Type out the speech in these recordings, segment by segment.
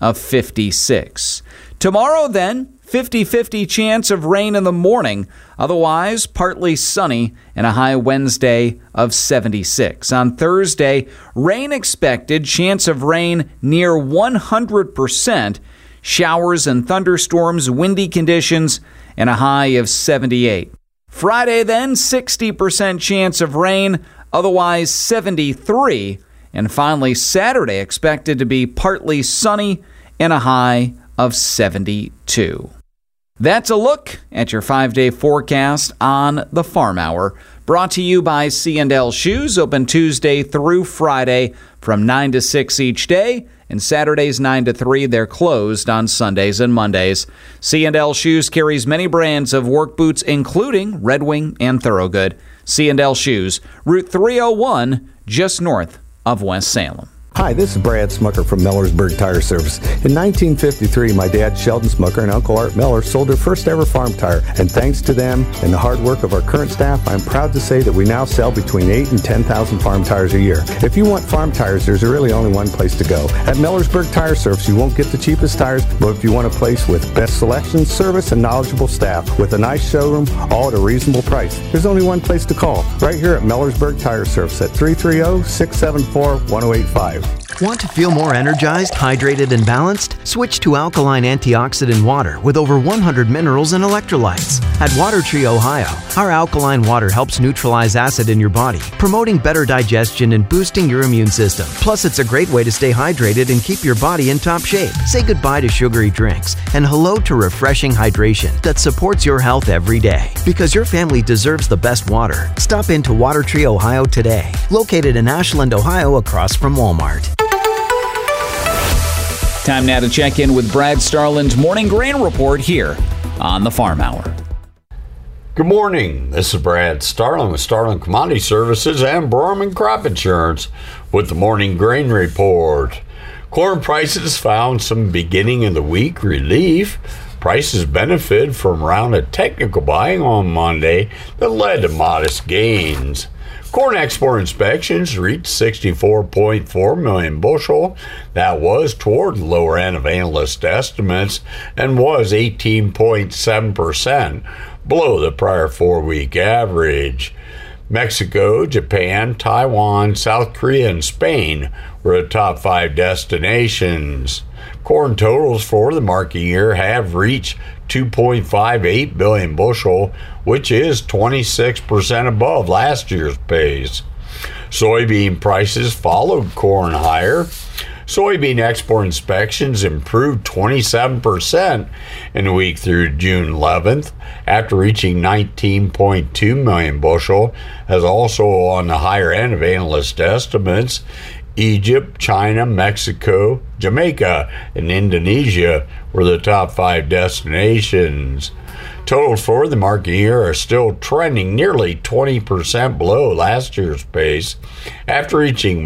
of 56. Tomorrow then, 50-50 chance of rain in the morning. Otherwise, partly sunny and a high Wednesday of 76. On Thursday, rain expected, chance of rain near 100%. Showers and thunderstorms, windy conditions, and a high of 78. Friday then, 60% chance of rain, otherwise 73. And finally, Saturday expected to be partly sunny and a high of 72. That's a look at your 5-day forecast on the Farm Hour. Brought to you by C&L Shoes, open Tuesday through Friday from 9 to 6 each day. And Saturdays 9 to 3, they're closed on Sundays and Mondays. C&L Shoes carries many brands of work boots, including Red Wing and Thorogood. C&L Shoes, Route 301, just north of West Salem. Hi, this is Brad Smucker from Millersburg Tire Service. In 1953, my dad, Sheldon Smucker, and Uncle Art Miller sold their first ever farm tire. And thanks to them and the hard work of our current staff, I'm proud to say that we now sell between 8,000 and 10,000 farm tires a year. If you want farm tires, there's really only one place to go. At Millersburg Tire Service, you won't get the cheapest tires, but if you want a place with best selection, service, and knowledgeable staff with a nice showroom, all at a reasonable price, there's only one place to call. Right here at Millersburg Tire Service at 330-674-1085. Want to feel more energized, hydrated, and balanced? Switch to alkaline antioxidant water with over 100 minerals and electrolytes. At Water Tree, Ohio, our alkaline water helps neutralize acid in your body, promoting better digestion and boosting your immune system. Plus, it's a great way to stay hydrated and keep your body in top shape. Say goodbye to sugary drinks and hello to refreshing hydration that supports your health every day. Because your family deserves the best water. Stop into Water Tree, Ohio today. Located in Ashland, Ohio, across from Walmart. Time now to check in with Brad Starland's Morning Grain Report here on the Farm Hour. Good morning. This is Brad Starland with Starland Commodity Services and Borman Crop Insurance with the Morning Grain Report. Corn prices found some beginning of the week relief. Prices benefited from a round of technical buying on Monday that led to modest gains. Corn export inspections reached 64.4 million bushel. That was toward the lower end of analyst estimates and was 18.7% below the prior 4-week average. Mexico, Japan, Taiwan, South Korea, and Spain were the top 5 destinations. Corn totals for the market year have reached 2.58 billion bushel, which is 26% above last year's pace. Soybean prices followed corn higher. Soybean export inspections improved 27% in the week through June 11th, after reaching 19.2 million bushel, as also on the higher end of analyst estimates. Egypt, China, Mexico, Jamaica, and Indonesia were the top 5 destinations. Totals for the market year are still trending nearly 20% below last year's pace, after reaching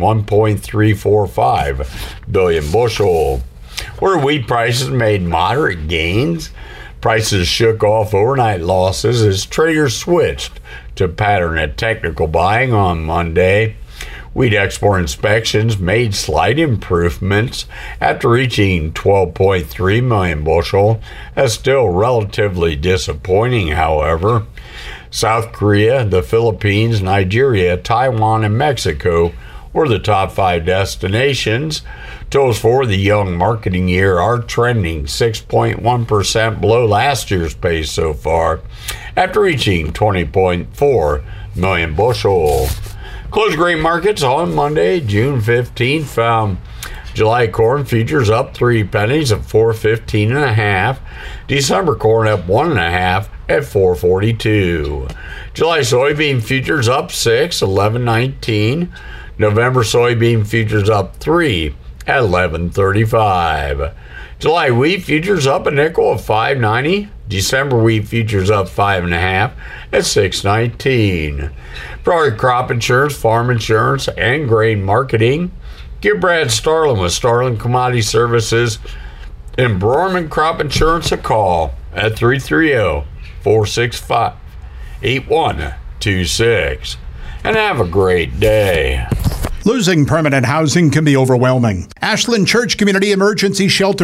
1.345 billion bushel. Where wheat prices made moderate gains, prices shook off overnight losses as traders switched to a pattern of technical buying on Monday. Wheat export inspections made slight improvements after reaching 12.3 million bushel, as still relatively disappointing, however. South Korea, the Philippines, Nigeria, Taiwan, and Mexico were the top 5 destinations. Totals for the young marketing year are trending 6.1% below last year's pace so far, after reaching 20.4 million bushel. Closed grain markets on Monday, June 15th, found July corn futures up 3 pennies at $4.15.5. December corn up 1.5 at $4.42. July soybean futures up 6, $11.19. November soybean futures up 3 at $11.35. July wheat futures up a nickel at $5.90. December wheat futures up 5.5 at $6.19. For all your crop insurance, farm insurance, and grain marketing, give Brad Starland with Starland Commodity Services and Borman Crop Insurance a call at 330-465-8126. And have a great day. Losing permanent housing can be overwhelming. Ashland Church Community Emergency Shelter